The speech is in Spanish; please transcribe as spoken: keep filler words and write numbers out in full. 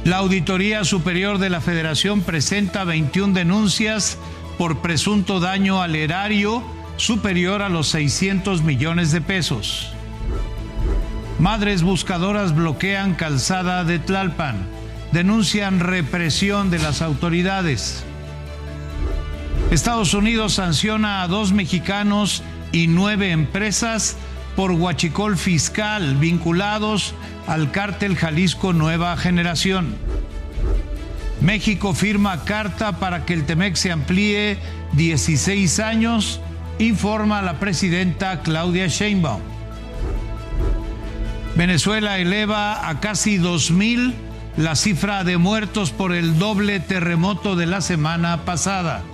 La Auditoría Superior de la Federación presenta veintiuna denuncias por presunto daño al erario superior a los seiscientos millones de pesos. Madres buscadoras bloquean calzada de Tlalpan. Denuncian represión de las autoridades. Estados Unidos sanciona a dos mexicanos y nueve empresas por huachicol fiscal vinculados al cártel Jalisco Nueva Generación. México firma carta para que el T-MEC se amplíe dieciséis años, informa la presidenta Claudia Sheinbaum. Venezuela eleva a casi dos mil la cifra de muertos por el doble terremoto de la semana pasada.